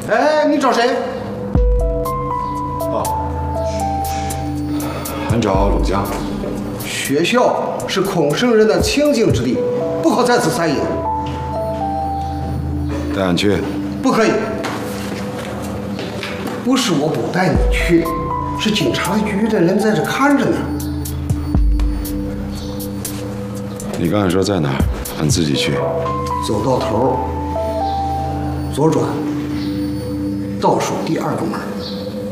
哎，你找谁？ 哦，俺找鲁江。 学校是孔圣人的清净之地，不可在此撒野。 带俺去。 不可以。不是我不带你去，是警察局的人在这看着呢。 你刚才说在哪儿？俺自己去。 走到头，左转，倒数第2个门。